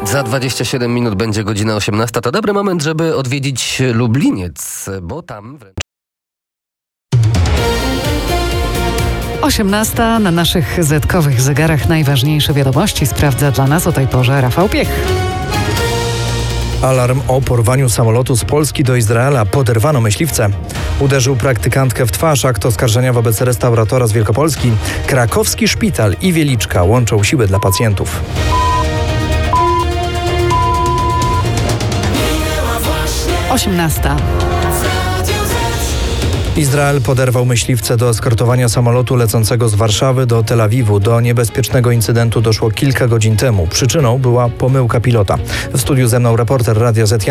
Za 27 minut będzie godzina 18. To dobry moment, żeby odwiedzić Lubliniec, bo tam wręcz... 18 na naszych zetkowych zegarach najważniejsze wiadomości sprawdza dla nas o tej porze Rafał Piech. Alarm o porwaniu samolotu z Polski do Izraela. Poderwano myśliwce. Uderzył praktykantkę w twarz. Akt oskarżenia wobec restauratora z Wielkopolski. Krakowski szpital i Wieliczka łączą siły dla pacjentów. Osiemnasta. Izrael poderwał myśliwce do eskortowania samolotu lecącego z Warszawy do Tel Awiwu. Do niebezpiecznego incydentu doszło kilka godzin temu. Przyczyną była pomyłka pilota. W studiu ze mną reporter Radia Z